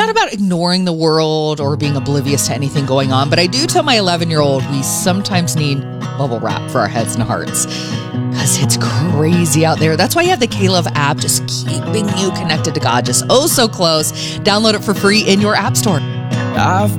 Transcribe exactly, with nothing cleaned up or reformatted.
not about ignoring the world or being oblivious to anything going on, but I do tell my eleven-year-old we sometimes need bubble wrap for our heads and hearts because it's crazy out there. That's why you have the K-Love app, just keeping you connected to God, just oh so close. Download it for free in your app store. I've